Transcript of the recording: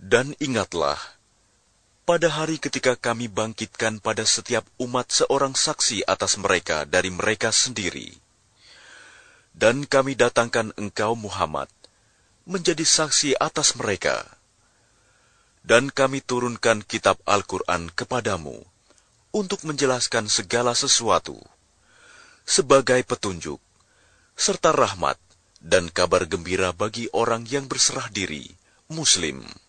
Dan ingatlah, pada hari ketika kami bangkitkan pada setiap umat seorang saksi atas mereka dari mereka sendiri. Dan kami datangkan engkau Muhammad menjadi saksi atas mereka. Dan kami turunkan kitab Al-Quran kepadamu untuk menjelaskan segala sesuatu sebagai petunjuk, serta rahmat dan kabar gembira bagi orang yang berserah diri, Muslim.